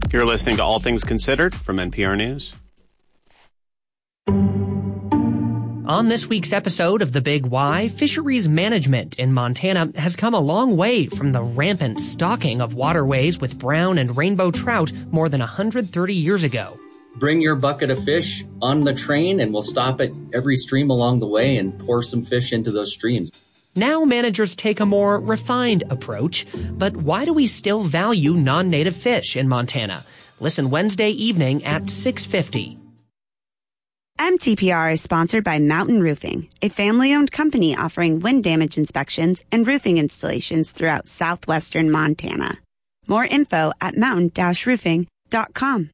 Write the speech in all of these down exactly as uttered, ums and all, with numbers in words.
You're listening to All Things Considered from N P R News. On this week's episode of The Big Why, fisheries management in Montana has come a long way from the rampant stocking of waterways with brown and rainbow trout more than one hundred thirty years ago. Bring your bucket of fish on the train and we'll stop at every stream along the way and pour some fish into those streams. Now managers take a more refined approach, but why do we still value non-native fish in Montana? Listen Wednesday evening at six fifty. M T P R is sponsored by Mountain Roofing, a family-owned company offering wind damage inspections and roofing installations throughout southwestern Montana. More info at mountain dash roofing dot com.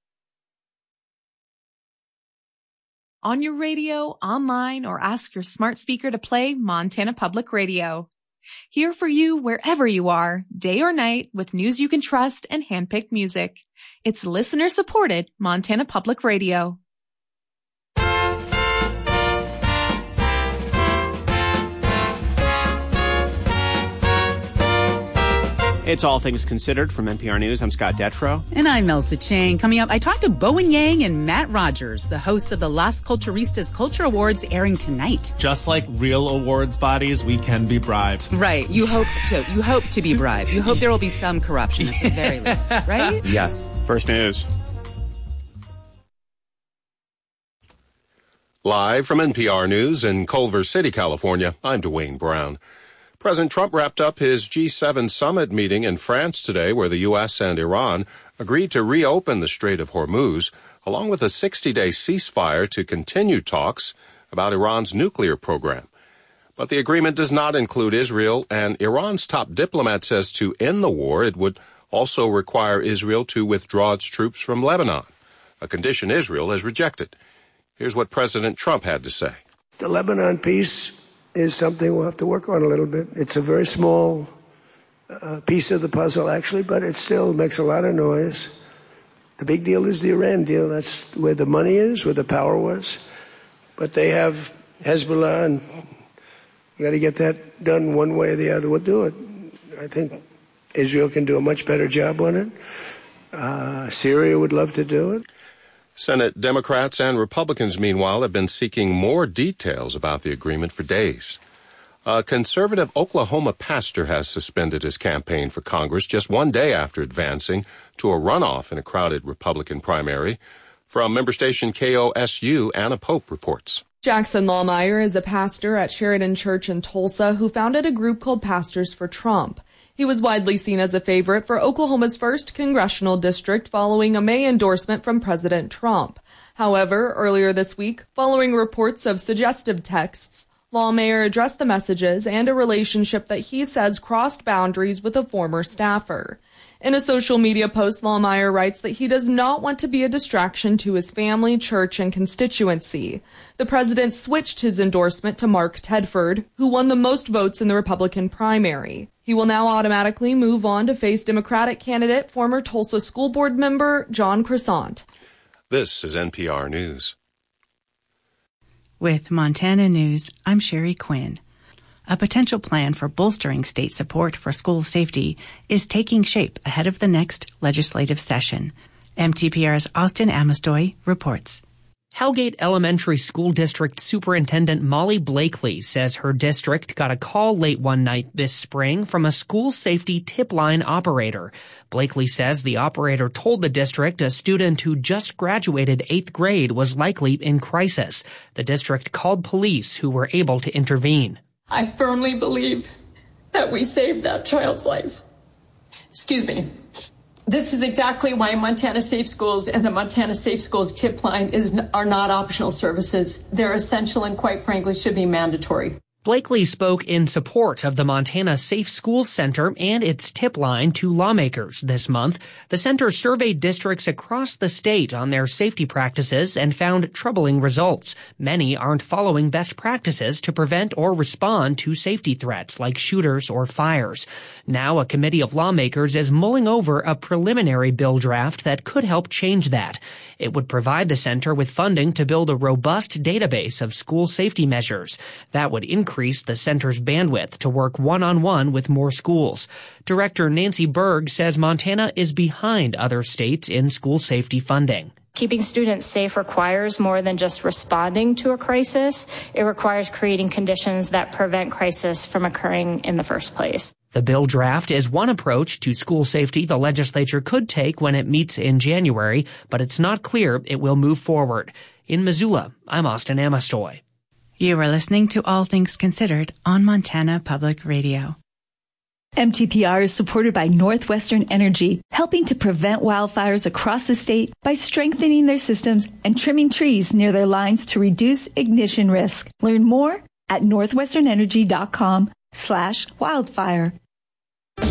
On your radio, online, or ask your smart speaker to play Montana Public Radio. Here for you wherever you are, day or night, with news you can trust and handpicked music. It's listener-supported Montana Public Radio. It's All Things Considered from N P R News. I'm Scott Detrow. And I'm Elsa Chang. Coming up, I talked to Bowen Yang and Matt Rogers, the hosts of the Las Culturistas Culture Awards, airing tonight. Just like real awards bodies, we can be bribed. Right. You hope to. You hope to be bribed. You hope there will be some corruption at the very least, right? Yes. First news. Live from N P R News in Culver City, California, I'm Dwayne Brown. President Trump wrapped up his G seven summit meeting in France today, where the U S and Iran agreed to reopen the Strait of Hormuz, along with a sixty-day ceasefire to continue talks about Iran's nuclear program. But the agreement does not include Israel, and Iran's top diplomat says to end the war, it would also require Israel to withdraw its troops from Lebanon, a condition Israel has rejected. Here's what President Trump had to say. The Lebanon peace is something we'll have to work on a little bit. It's a very small uh, piece of the puzzle, actually, but it still makes a lot of noise. The big deal is the Iran deal. That's where the money is, where the power was. But they have Hezbollah, and you got to get that done one way or the other. We'll do it. I think Israel can do a much better job on it. Uh, Syria would love to do it. Senate Democrats and Republicans, meanwhile, have been seeking more details about the agreement for days. A conservative Oklahoma pastor has suspended his campaign for Congress just one day after advancing to a runoff in a crowded Republican primary. From member station K O S U, Anna Pope reports. Jackson Lawmeyer is a pastor at Sheridan Church in Tulsa who founded a group called Pastors for Trump. He was widely seen as a favorite for Oklahoma's first congressional district following a May endorsement from President Trump. However, earlier this week, following reports of suggestive texts, Lawmeyer addressed the messages and a relationship that he says crossed boundaries with a former staffer. In a social media post, Lawmeyer writes that he does not want to be a distraction to his family, church, and constituency. The president switched his endorsement to Mark Tedford, who won the most votes in the Republican primary. He will now automatically move on to face Democratic candidate, former Tulsa school board member John Crescent. This is N P R News. With Montana News, I'm Sherry Quinn. A potential plan for bolstering state support for school safety is taking shape ahead of the next legislative session. M T P R's Austin Amestoy reports. Hellgate Elementary School District Superintendent Molly Blakely says her district got a call late one night this spring from a school safety tip line operator. Blakely says the operator told the district a student who just graduated eighth grade was likely in crisis. The district called police, who were able to intervene. I firmly believe that we saved that child's life. Excuse me. This is exactly why Montana Safe Schools and the Montana Safe Schools tip line is, are not optional services. They're essential and, quite frankly, should be mandatory. Blakely spoke in support of the Montana Safe Schools Center and its tip line to lawmakers this month. The center surveyed districts across the state on their safety practices and found troubling results. Many aren't following best practices to prevent or respond to safety threats like shooters or fires. Now a committee of lawmakers is mulling over a preliminary bill draft that could help change that. It would provide the center with funding to build a robust database of school safety measures. That would increase increase the center's bandwidth to work one-on-one with more schools. Director Nancy Berg says Montana is behind other states in school safety funding. Keeping students safe requires more than just responding to a crisis. It requires creating conditions that prevent crisis from occurring in the first place. The bill draft is one approach to school safety the legislature could take when it meets in January, but it's not clear it will move forward. In Missoula, I'm Austin Amastoy. You are listening to All Things Considered on Montana Public Radio. M T P R is supported by Northwestern Energy, helping to prevent wildfires across the state by strengthening their systems and trimming trees near their lines to reduce ignition risk. Learn more at northwesternenergy.com slash wildfire.